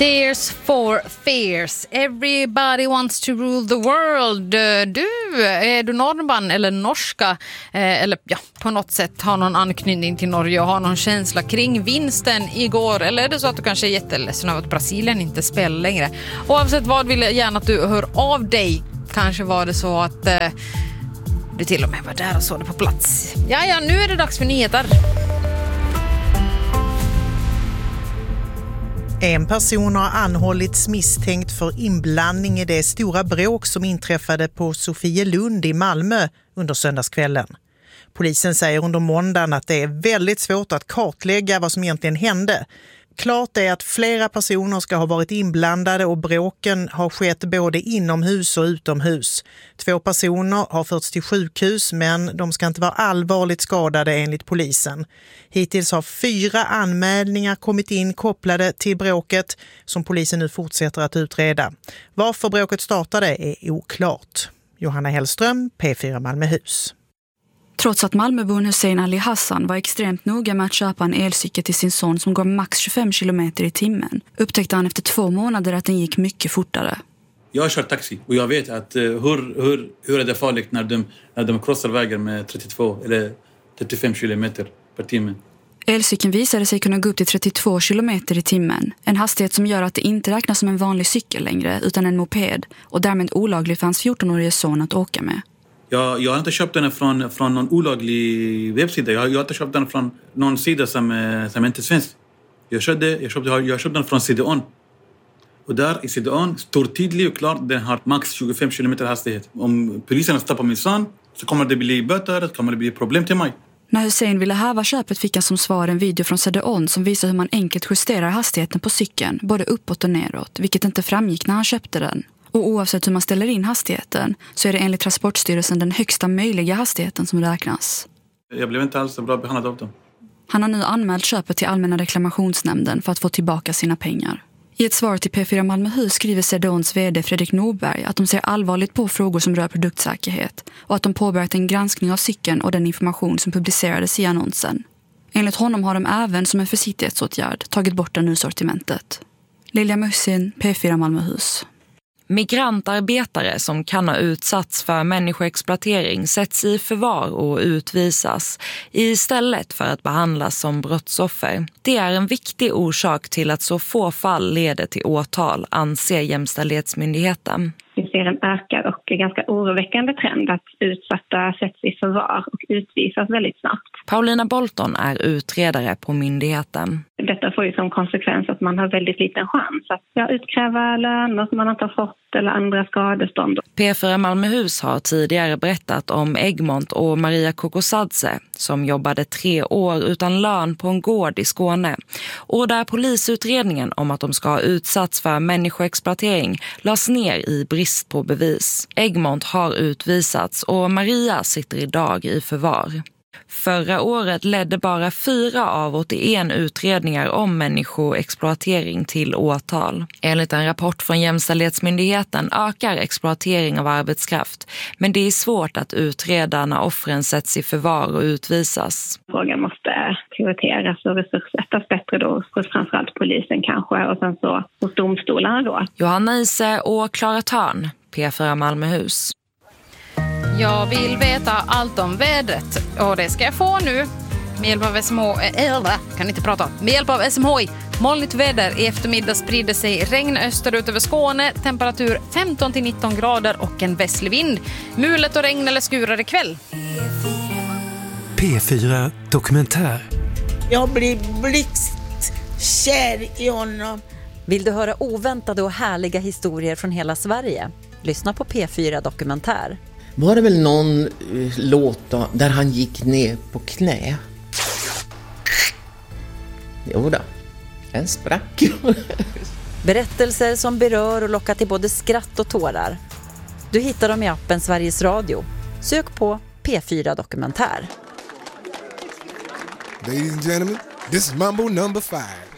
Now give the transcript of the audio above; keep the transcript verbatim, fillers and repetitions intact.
Tears for Fears. Everybody wants to rule the world. Du, är du norrman eller norska eh, eller ja, på något sätt har någon anknytning till Norge och har någon känsla kring vinsten igår, eller är det så att du kanske är jätteledsen av att Brasilien inte spelar längre? Oavsett vad vill jag gärna att du hör av dig. Kanske var det så att eh, du till och med var där och såg det på plats. Ja, ja, nu är det dags för nyheter. En person har anhållits misstänkt för inblandning i det stora bråk som inträffade på Sofielund i Malmö under söndagskvällen. Polisen säger under måndagen att det är väldigt svårt att kartlägga vad som egentligen hände. Klart är att flera personer ska ha varit inblandade och bråken har skett både inomhus och utomhus. Två personer har förts till sjukhus, men de ska inte vara allvarligt skadade enligt polisen. Hittills har fyra anmälningar kommit in kopplade till bråket som polisen nu fortsätter att utreda. Varför bråket startade är oklart. Johanna Hellström, P fyra Malmöhus. Trots att Malmöbon Hussein Ali Hassan var extremt noga med att köpa en elcykel till sin son som går max tjugofem kilometer i timmen, upptäckte han efter två månader att den gick mycket fortare. Jag kör taxi och jag vet att uh, hur, hur, hur är det farligt när de, när de krossar vägen med trettiotvå eller trettiofem kilometer per timme. Elcykeln visade sig kunna gå upp till trettiotvå kilometer i timmen, en hastighet som gör att det inte räknas som en vanlig cykel längre utan en moped och därmed olaglig för hans fjortonårige son att åka med. Jag, jag har inte köpt den från, från någon olaglig webbsida. Jag, jag har inte köpt den från någon sida som, som inte är svensk. Jag köpte, jag, köpte, jag köpte den från C D O N. Och där i C D O N står tydligt och klart den har max tjugofem kilometer hastighet. Om polisen stoppar min son så kommer det bli böter, så kommer det bli problem till mig. När Hussein ville häva köpet fick han som svar en video från C D O N som visar hur man enkelt justerar hastigheten på cykeln, både uppåt och neråt, vilket inte framgick när han köpte den. Och oavsett hur man ställer in hastigheten så är det enligt Transportstyrelsen den högsta möjliga hastigheten som räknas. Jag blev inte alls så bra behandlad av dem. Han har nu anmält köpet till Allmänna reklamationsnämnden för att få tillbaka sina pengar. I ett svar till P fyra Malmöhus skriver C D O N:s vd Fredrik Norberg att de ser allvarligt på frågor som rör produktsäkerhet och att de påbörjat en granskning av cykeln och den information som publicerades i annonsen. Enligt honom har de även som en försiktighetsåtgärd tagit bort den ur sortimentet. Lilja Mussin, P fyra Malmöhus. Migrantarbetare som kan ha utsatts för människoexploatering sätts i förvar och utvisas istället för att behandlas som brottsoffer. Det är en viktig orsak till att så få fall leder till åtal, anser Jämställdhetsmyndigheten. Vi ser en ökad och ganska oroväckande trend att utsatta sätts i förvar och utvisas väldigt snabbt. Paulina Bolton är utredare på myndigheten. Detta får ju som konsekvens att man har väldigt liten chans att ja, utkräva löner som man inte har fått eller andra skadestånd. P fyra Malmöhus har tidigare berättat om Egmont och Maria Kokosadze som jobbade tre år utan lön på en gård i Skåne. Och där polisutredningen om att de ska ha utsatts för människoexploatering lades ner i brist på bevis. Egmont har utvisats och Maria sitter idag i förvar. Förra året ledde bara fyra av åttioen utredningar om människoexploatering till åtal. Enligt en rapport från Jämställdhetsmyndigheten ökar exploatering av arbetskraft, men det är svårt att utreda när offren sätts i förvar och utvisas. Frågan måste prioriteras och resurssättas bättre då hos framförallt polisen kanske och sen så hos domstolarna då. Johanna Ise och Klara Törn, P fyra Malmöhus. Jag vill veta allt om vädret och det ska jag få nu med hjälp av S M H. Eller, kan inte prata. Med hjälp av S M H I. Molnigt väder. I eftermiddag sprider sig regn österut över Skåne. Temperatur femton till nitton grader och en västlig vind. Mulet och regn eller skurar ikväll. P fyra Dokumentär. Jag blir blixtkär i honom. Vill du höra oväntade och härliga historier från hela Sverige? Lyssna på P fyra Dokumentär. Var det väl någon uh, låt då, där han gick ner på knä? Jo då, en sprack. Berättelser som berör och lockar till både skratt och tårar. Du hittar dem i appen Sveriges Radio. Sök på P fyra Dokumentär. Ladies and gentlemen, this is Mambo number five.